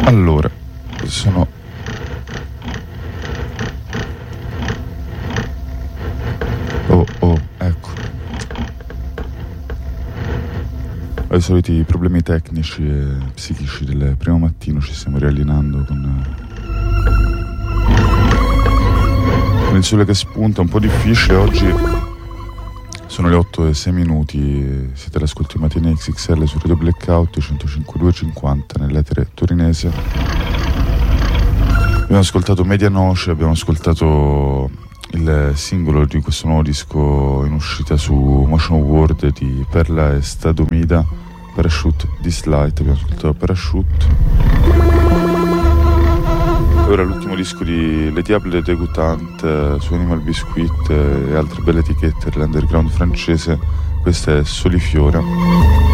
Allora, sono... ecco. Ai soliti problemi tecnici e psichici del primo mattino ci stiamo riallineando con il sole che spunta, un po' difficile oggi. Sono le 8:06, siete all'ascolto di Mattina XXL su Radio Blackout 105.250 nell'etere torinese. Abbiamo ascoltato Medianoche, abbiamo ascoltato il singolo di questo nuovo disco in uscita su Motion World di Perla e Stadomida, Parachute This Light. Abbiamo ascoltato Parachute. E ora l'ultimo disco di Le Diable Dégoûtantes su Animal Biscuit e altre belle etichette dell'underground francese. Questa è Solifiore.